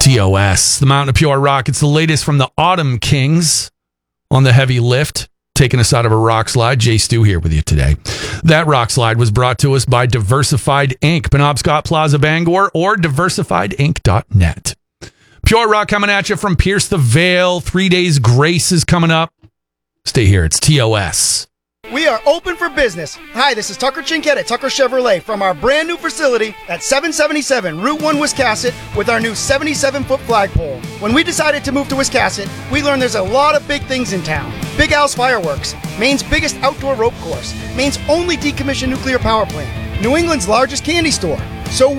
TOS, the Mountain of Pure Rock. It's the latest from the Autumn Kings on the heavy lift, taking us out of a rock slide. Jay Stu here with you today. That rock slide was brought to us by Diversified Inc., Penobscot Plaza, Bangor, or diversifiedinc.net. Pure Rock coming at you from Pierce the Veil. 3 Days Grace is coming up. Stay here. It's TOS. We are open for business. Hi, this is Tucker Chinkett at Tucker Chevrolet from our brand new facility at 777 Route 1 Wiscasset with our new 77-foot flagpole. When we decided to move to Wiscasset, we learned there's a lot of big things in town. Big Al's Fireworks, Maine's biggest outdoor rope course, Maine's only decommissioned nuclear power plant, New England's largest candy store. So